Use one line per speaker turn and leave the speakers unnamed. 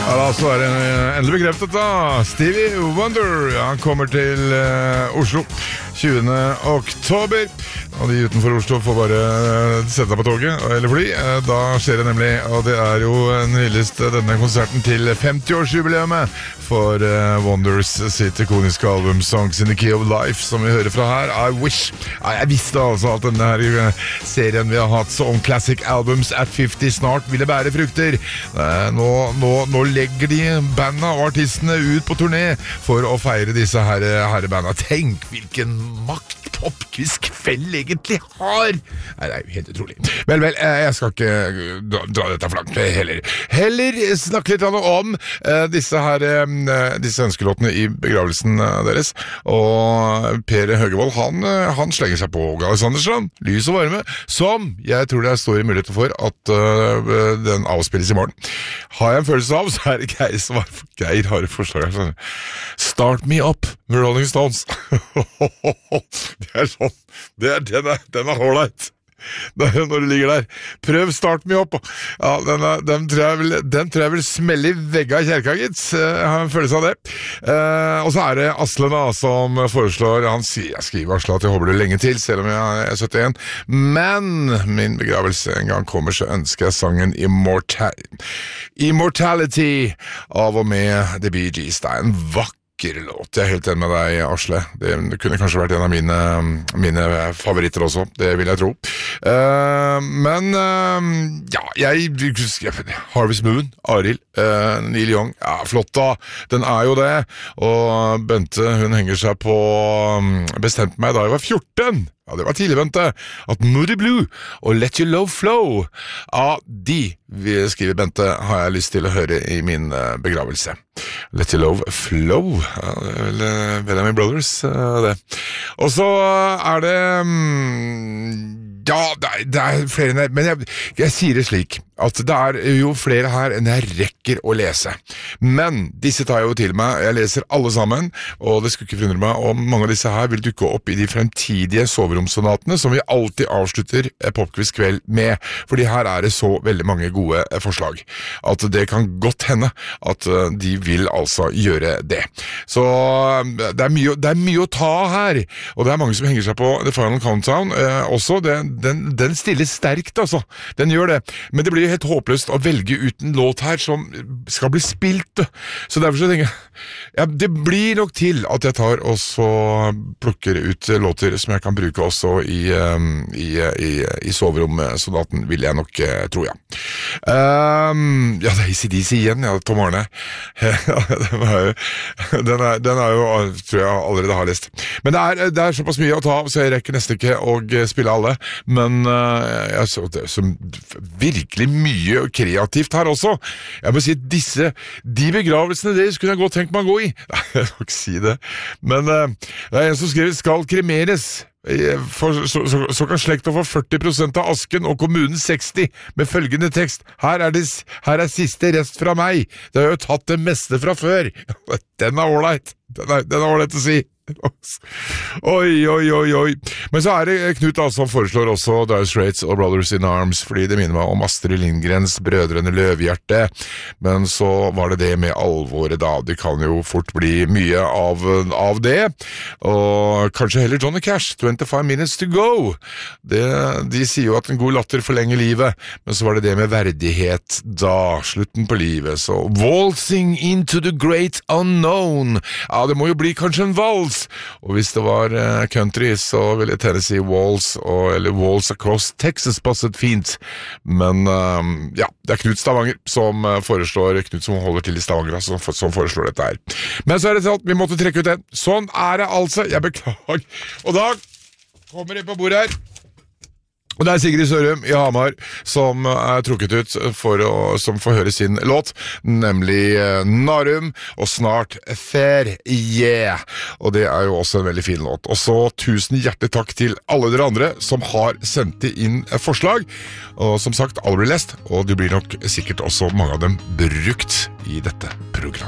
Ja, da så det endelig bekreftet da. Stevie Wonder, han kommer til Oslo 20. oktober. Og de utenfor Oslo får bare sette seg på toget eller fly. Da skjer det nemlig, og det jo en hyllest denne konserten til 50-årsjubileumet for Wonders sitt ikoniske album Songs in the Key of Life, som vi hører fra her. I Wish. Ja, jeg visste altså at denne her serien vi har hatt som Classic Albums at 50 snart ville bære frukter. Nå legger de bandene og artistene ut på turné for å feire disse herrebandene. Tenk hvilken makt popquiz-kveld egentlig har. Nei, det jo helt utrolig. Vel, jeg skal ikke dra dette for langt heller snakke litt om disse ønskelåtene i begravelsen deres. Og Per Høgevold, han slenger seg på Alexandersson, Lys og varme, som jeg tror det står i mulighet for at den avspilles i morgen. Har jeg en følelse av, så det Geir har et forslag her. Start Me Up med Rolling Stones. Det sånn. Den hårdleit. Når du ligger der. Prøv Start Me Up. Ja, den tror jeg vil smelle i vegga i kjerka, gitt. Jeg har en følelse av det. Og så det Asle da, som foreslår, jeg skriver Asle at jeg håper det lenge til, selv om jeg 71. Men min begravelse en gang kommer, så ønsker jeg sangen Immortality av og med The Bee Gees. Det en vakker låt. Jeg helt enig med deg, Asle. Det kunne kanskje vært en av mine favoritter også, det vil jeg tro. Men Harvest Moon, Arild, Neil Young, flott da. Den jo det. Og Bente, hun henger seg på bestemte meg da jeg var 14. Ja, det var tidlig, Bente, at Moody Blue og Let Your Love Flow, skriver Bente, har jeg lyst til å høre i min begravelse. Let Your Love Flow, Bellamy Brothers, det. Og så det det flere enn men jeg sier det slik, at det jo flere her enn jeg rekker å lese. Men disse tar jeg jo til meg, jeg leser alle sammen, og det skulle ikke forundre meg om mange av disse her vil dukke opp i de fremtidige soveromssonatene, som vi alltid avslutter popquiz-kveld med, fordi her det så veldig mange gode forslag, at det kan godt hende at de vil altså gjøre det. Så det mye å ta her, og det mange som henger seg på The Final Countdown også, den stiller sterkt altså, den gjør det, men det blir helt håpløst å velge ut en låt her som skal bli spilt, så derfor så tenker jeg, det blir nok til at jeg tar og så plukker ut låter som jeg kan bruke også i soveromsonaten, vil jeg nok tro, ja. Det ACDC igjen, Tom Arne. Den jo, tror jeg allerede har lest. Men det såpass mye å ta av, så jeg rekker nesten ikke å spille alle, men jeg så det som virkelig mye kreativt her også. Jeg må si at de begravelsene deres kunne jeg godt tenkt meg å gå i. Nei, jeg må ikke si det. Men det en som skrev skal kremeres. Så kan slekta få 40% av asken og kommunen 60 med følgende tekst. Her siste rest fra meg. Det har jo tatt det meste fra før. Den ålreit. Den ålreit å si. Oi. Men så det Knut som foreslår også Dire Straits og Brothers in Arms, fordi det minner meg om Astrid Lindgrens Brødrene Løvehjerte, men så var det med alvoret da. Det kan jo fort bli mye av det, og kanskje heller Johnny Cash, 25 Minutes to Go. De sier jo at en god latter forlenger livet, men så var det med verdighet da, slutten på livet, så Waltzing into the Great Unknown, det må jo bli kanskje en vals. Og hvis det var country, så ville Tennessee Waltz eller Waltz Across Texas passet fint. Men det Knut Stavanger som foreslår, Knut som holder til i Stavanger, som foreslår dette her. Men så det sånn, vi måtte trekke ut den. Sånn det altså, jeg beklager. Og da kommer det på bordet her. Og det Sigrid Sørum i Hamar som trukket ut som får høre sin låt, nemlig Narum, og snart Fair Yeah. Og det jo også en veldig fin låt. Og så 1000 hjertelig takk til alle dere andre som har sendt inn forslag. Og som sagt, alle blir lest, og det blir nok sikkert også mange av dem brukt i dette programmet.